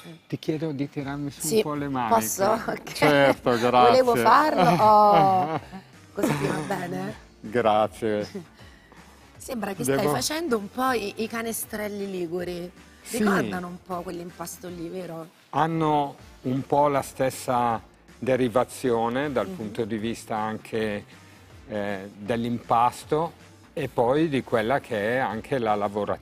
Ti chiedo di tirarmi su Sì, un po' le maniche. posso? Ok. Certo, grazie. Volevo farlo. Oh. Così ti va bene? Grazie. Sembra che stai Devo- facendo un po' i canestrelli liguri. Sì. Ricordano un po' quell'impasto lì, vero? Hanno un po' la stessa derivazione dal punto di vista anche dell'impasto e poi di quella che è anche la lavorazione.